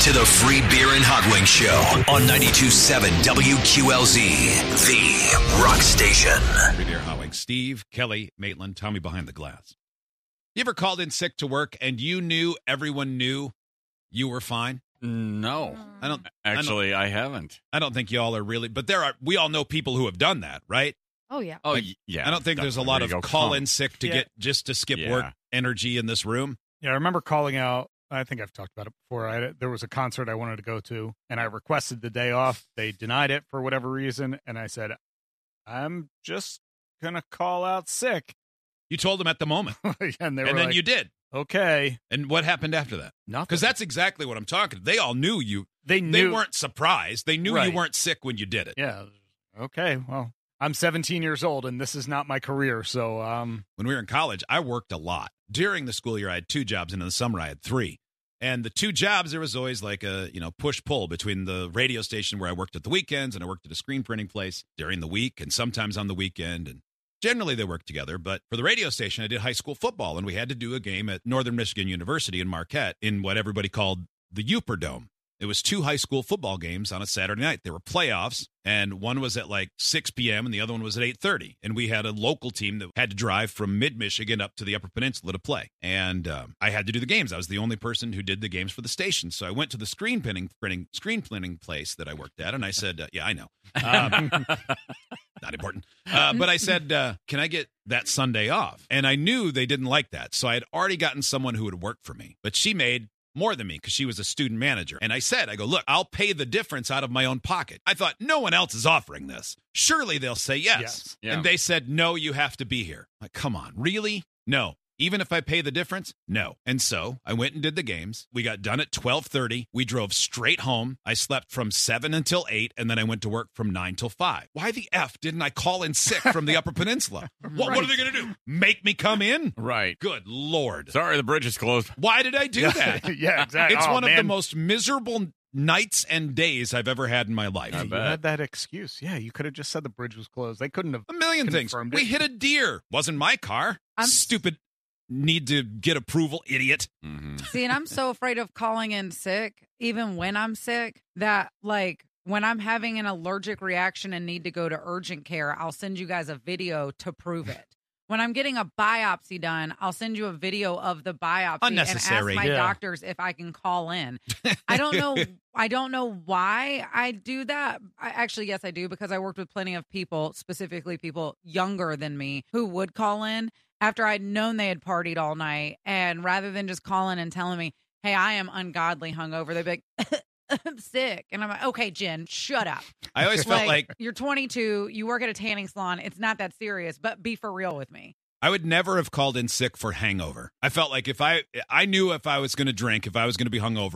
to the Free Beer and Hot Wings Show on 92.7 WQLZ, the rock station. Free Beer, Hot Wings. Steve, Kelly, Maitland, Tommy behind the glass. You ever called in sick to work and you knew everyone knew you were fine? No. I haven't. I don't think y'all are really, but we all know people who have done that, right? Oh, yeah. Oh, yeah. I don't think there's a lot of call-in sick to get just to skip work Yeah. energy in this room. Yeah, I remember calling out. I think I've talked about it before. There was a concert I wanted to go to, and I requested the day off. They denied it for whatever reason, and I said, I'm just going to call out sick. You told them at the moment, and then like, you did. Okay. And what happened after that? Nothing. Because that's exactly what I'm talking. They all knew you. They knew. They weren't surprised. They knew Right. you weren't sick when you did it. Yeah. Okay. Well, I'm 17 years old, and this is not my career. So, When we were in college, I worked a lot. During the school year, I had 2 jobs, and in the summer, I had 3. And the 2 jobs, there was always like a push-pull between the radio station where I worked at the weekends and I worked at a screen printing place during the week and sometimes on the weekend. And generally, they worked together. But for the radio station, I did high school football, and we had to do a game at Northern Michigan University in Marquette in what everybody called the Uper Dome. It was 2 high school football games on a Saturday night. They were playoffs, and one was at like 6 p.m. and the other one was at 8:30. And we had a local team that had to drive from mid-Michigan up to the Upper Peninsula to play. And I had to do the games. I was the only person who did the games for the station. So I went to the screen printing place that I worked at, and I said, yeah, I know. Not important. But I said, can I get that Sunday off? And I knew they didn't like that. So I had already gotten someone who would work for me. But she made more than me because she was a student manager. And I said, look, I'll pay the difference out of my own pocket. I thought, no one else is offering this. Surely they'll say yes. Yeah. And they said, no, you have to be here. Like, come on, really? No. Even if I pay the difference? No. And so I went and did the games. We got done at 12:30. We drove straight home. I slept from 7 until 8, and then I went to work from 9 till 5. Why the F didn't I call in sick from the Upper Peninsula? What are they going to do? Make me come in? Right. Good Lord. Sorry, the bridge is closed. Why did I do that? yeah, exactly. It's one man. of the most miserable nights and days I've ever had in my life. I You bet. had that excuse. Yeah, you could have just said the bridge was closed. They couldn't have. A million things. confirmed We it. hit a deer. Wasn't my car. Stupid. Need to get approval, idiot. Mm-hmm. See, and I'm so afraid of calling in sick, even when I'm sick, that like when I'm having an allergic reaction and need to go to urgent care, I'll send you guys a video to prove it. When I'm getting a biopsy done, I'll send you a video of the biopsy Unnecessary. and ask my Yeah. doctors if I can call in. I don't know why I do that. Actually, yes, I do, because I worked with plenty of people, specifically people younger than me, who would call in after I'd known they had partied all night. And rather than just calling and telling me, hey, I am ungodly hungover, they'd be like, I'm sick. And I'm like, okay, Jen, shut up. I always felt like you're 22, you work at a tanning salon. It's not that serious, but be for real with me. I would never have called in sick for hangover. I felt like if I knew if I was going to drink, if I was going to be hungover,